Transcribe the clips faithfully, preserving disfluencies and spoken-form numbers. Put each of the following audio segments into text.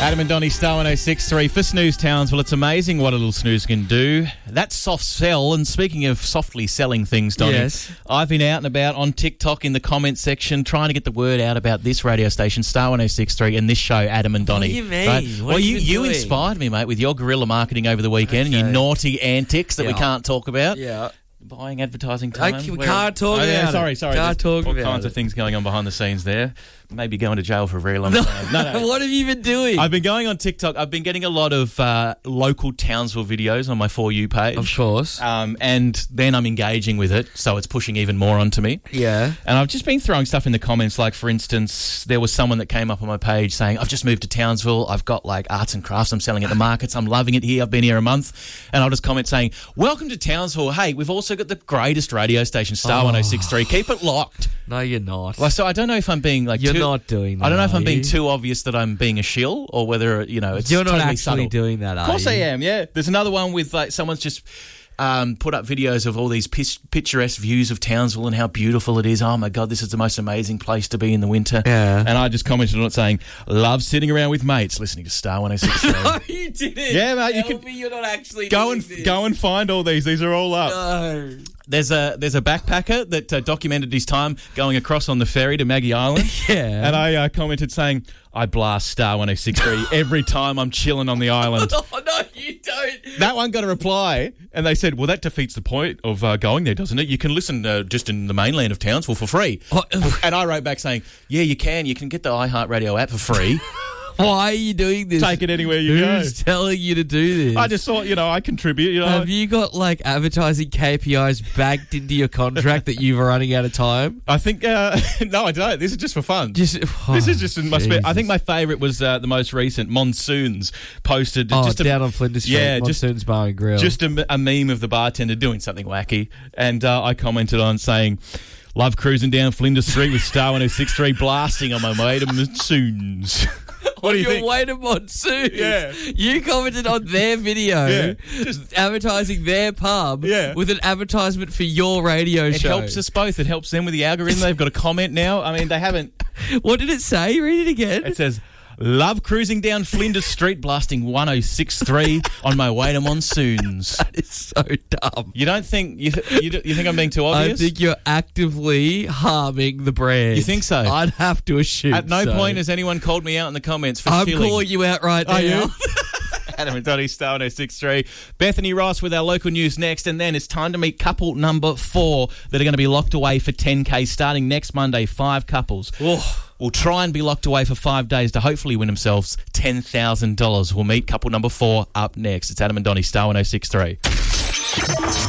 Adam and Donnie, Star one oh six point three for Snooze Towns. Well, it's amazing what a little snooze can do. That's soft sell. And speaking of softly selling things, Donnie, yes. I've been out and about on TikTok in the comments section trying to get the word out about this radio station, Star one oh six point three, and this show, Adam and Donnie. What do you mean? Right? What well, have you, you been you doing? inspired me, mate, with your guerrilla marketing over the weekend Okay. and your naughty antics that we Yeah. can't talk about. Yeah. Buying advertising time. Okay, we Where- can't talk oh, yeah, about sorry, it. sorry. Can't There's talk all about kinds it. of things going on behind the scenes there. Maybe going to jail for a very long time. No, no. What have you been doing? I've been going on TikTok. I've been getting a lot of uh, local Townsville videos on my For You page. Of course. Um, and then I'm engaging with it, so it's pushing even more onto me. Yeah. And I've just been throwing stuff in the comments, like, for instance, there was someone that came up on my page saying, I've just moved to Townsville. I've got, like, arts and crafts I'm selling at the markets. I'm loving it here. I've been here a month. And I'll just comment saying, welcome to Townsville. Hey, we've also got the greatest radio station, Star Oh. one oh six point three. Keep it locked. No, you're not. Well, so I don't know if I'm being, like, You're too, not doing that. I don't know if are I'm being you? too obvious that I'm being a shill or whether, you know, it's You're not totally actually subtle. doing that, are Of course you? I am, yeah. There's another one with, like, someone's just um, put up videos of all these pis- picturesque views of Townsville and how beautiful it is. Oh, my God, this is the most amazing place to be in the winter. Yeah. And I just commented on it saying, love sitting around with mates listening to Star one oh six point three. No, you didn't. Yeah, mate, you Tell can- me you're not actually Go doing and this. go and find all these. These are all up. No. There's a there's a backpacker that uh, documented his time going across on the ferry to Maggie Island. Yeah. And I uh, commented saying, I blast Star one oh six point three every time I'm chilling on the island. Oh, no, you don't. That one got a reply, and they said, well, that defeats the point of uh, going there, doesn't it? You can listen uh, just in the mainland of Townsville for free. Oh, And I wrote back saying, yeah, you can. You can get the iHeartRadio app for free. Why are you doing this? Take it anywhere you Who's telling you to do this? go. I just thought, you know, I contribute. You know, Have you got, like, advertising K P Is backed into your contract that you've running out of time? I think, uh, no, I don't. This is just for fun. Just This is just in my spare. I Jesus. think my favourite was uh, the most recent. Monsoons posted Oh, just a, down on Flinders Street, yeah, just Monsoons Bar and Grill. just a, a meme of the bartender doing something wacky, and uh, I commented on saying, "Love cruising down Flinders Street with Star one oh six point three blasting on my way to Monsoons." What do you your think? way to Monsoon. Yeah. You commented on their video, Yeah. just advertising their pub Yeah. with an advertisement for your radio It show. helps us both. It helps them with the algorithm. They've got a comment now. I mean, they haven't. What did it say? Read it again. It says, "Love cruising down Flinders Street blasting one oh six point three on my way to Monsoons." That is so dumb. You don't think you th- you, d- you think I'm being too I obvious? think you're actively harming the brand. You think so? I'd have to assume At no so. point has anyone called me out in the comments for I'm shilling. calling you out right now. Are you? Adam and Donnie, Star one oh six point three. Bethany Ross with our local news next, and then it's time to meet couple number four that are going to be locked away for ten K starting next Monday. Five couples will try and be locked away for five days to hopefully win themselves ten thousand dollars. We'll meet couple number four up next. It's Adam and Donnie, Star one oh six point three.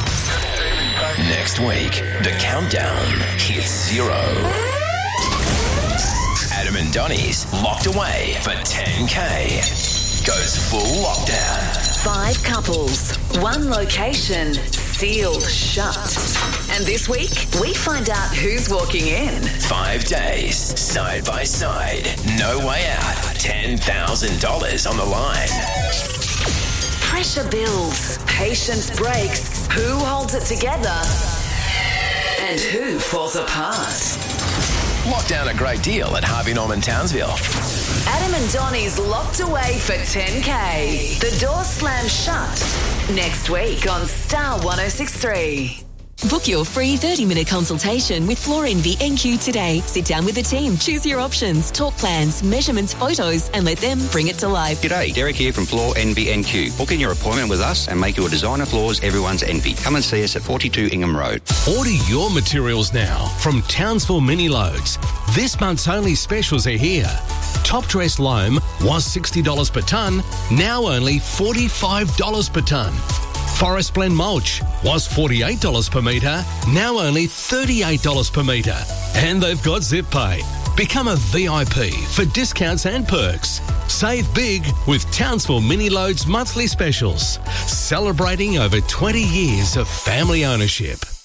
Next week, the countdown hits zero. Adam and Donnie's locked away for ten K. Goes full lockdown. Five couples, one location, sealed shut. And this week, we find out who's walking in. Five days, side by side, no way out. ten thousand dollars on the line. Pressure builds, patience breaks, who holds it together, and who falls apart. Lock down a great deal at Harvey Norman Townsville. Adam and Donnie's locked away for ten K. The door slams shut. Next week on Star one oh six point three. Book your free thirty-minute consultation with Floor Envy N Q today. Sit down with the team, choose your options, talk plans, measurements, photos, and let them bring it to life. G'day, Derek here from Floor Envy N Q. Book in your appointment with us and make your designer floors everyone's envy. Come and see us at forty-two Ingham Road. Order your materials now from Townsville Mini Loads. This month's only specials are here. Top dress loam was sixty dollars per tonne, now only forty-five dollars per tonne. Forest Blend mulch was forty-eight dollars per metre, now only thirty-eight dollars per metre. And they've got Zip Pay. Become a V I P for discounts and perks. Save big with Townsville Mini Loads monthly specials. Celebrating over twenty years of family ownership.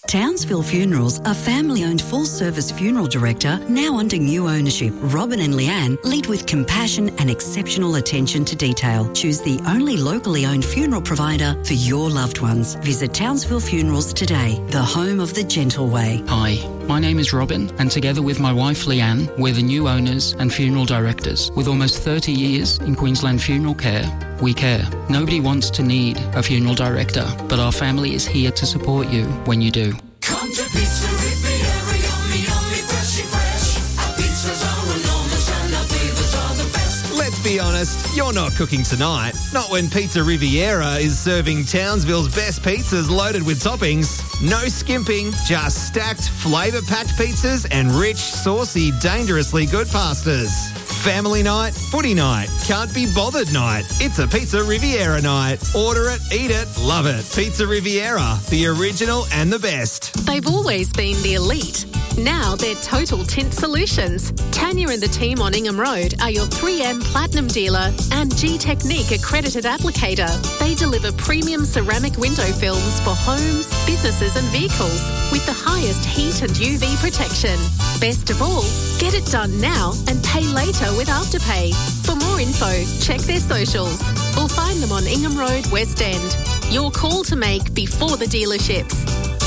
Townsville Funerals, a family-owned full-service funeral director, now under new ownership. Robin and Leanne lead with compassion and exceptional attention to detail. Choose the only locally owned funeral provider for your loved ones. Visit Townsville Funerals today, the home of the gentle way. Hi, my name is Robin, and together with my wife Leanne, we're the new owners and funeral directors. With almost thirty years in Queensland funeral care, we care. Nobody wants to need a funeral director, but our family is here to support you when you do. Come to Pizza Riviera, yummy, yummy, freshy fresh. Our pizzas are enormous and our flavors are the best. Let's be honest, you're not cooking tonight. Not when Pizza Riviera is serving Townsville's best pizzas loaded with toppings. No skimping, just stacked, flavour-packed pizzas and rich, saucy, dangerously good pastas. Family night, footy night, can't be bothered night. It's a Pizza Riviera night. Order it, eat it, love it. Pizza Riviera, the original and the best. They've always been the elite. Now they're Total Tint Solutions. Tanya and the team on Ingham Road are your three M Platinum dealer and G-Technique accredited applicator. They deliver premium ceramic window films for homes, businesses and vehicles with the highest heat and U V protection. Best of all, get it done now and pay later with Afterpay. For more info, check their socials or find them on Ingham Road, West End. Your call to make before the dealerships.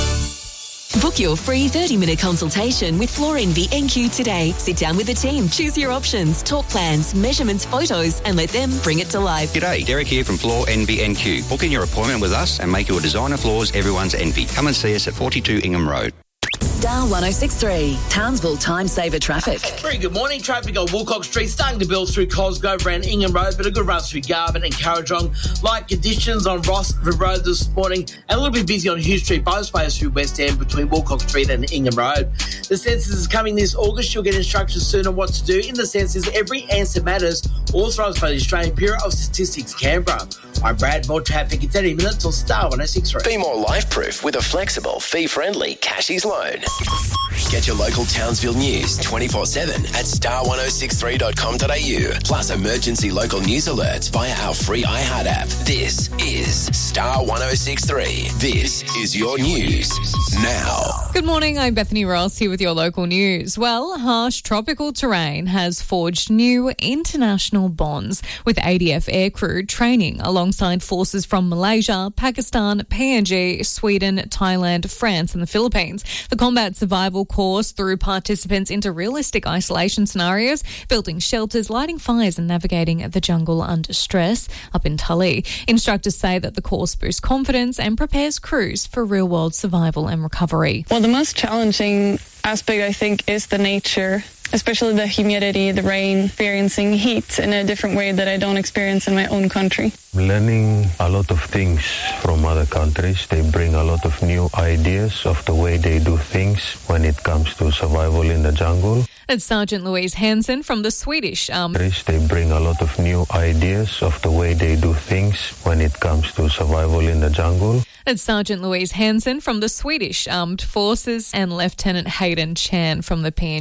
Book your free thirty-minute consultation with FloorEnvy N Q today. Sit down with the team, choose your options, talk plans, measurements, photos, and let them bring it to life. G'day, Derek here from Floor Envy N Q. Book in your appointment with us and make your designer floors everyone's envy. Come and see us at forty-two Ingham Road. Star one oh six three, Townsville Time Saver Traffic. Very good morning. Traffic on Woolcock Street starting to build through Cosgrove around Ingham Road, but a good run through Garvin and Currajong. Light conditions on Rossford Road this morning and a little bit busy on Hugh Street, both ways through West End between Woolcock Street and Ingham Road. The census is coming this August. You'll get instructions soon on what to do in the census. Every answer matters, authorised by the Australian Bureau of Statistics, Canberra. I'm Brad. More traffic in thirty minutes till Star one oh six three. Be more life-proof with a flexible, fee-friendly Cashies loan. Get your local Townsville news twenty-four seven at star one oh six three dot com dot a u. Plus emergency local news alerts via our free iHeart app. This is Star one oh six three. This is your news now. Good morning, I'm Bethany Ross here with your local news. Well, harsh tropical terrain has forged new international bonds with A D F aircrew training alongside forces from Malaysia, Pakistan, P N G, Sweden, Thailand, France and the Philippines. The combat survival course threw participants into realistic isolation scenarios, building shelters, lighting fires and navigating the jungle under stress up in Tully. Instructors say that the course boosts confidence and prepares crews for real-world survival and recovery. Well, the most challenging aspect, I think, is the nature, especially the humidity, the rain, experiencing heat in a different way that I don't experience in my own country. Learning a lot of things from other countries. They bring a lot of new ideas of the way they do things when it comes to survival in the jungle. That's Sergeant Louise Hansen from the Swedish Army. They bring a lot of new ideas of the way they do things when it comes to survival in the jungle. That's Sergeant Louise Hansen from the Swedish Armed Forces and Lieutenant Hayden Chan from the P N G.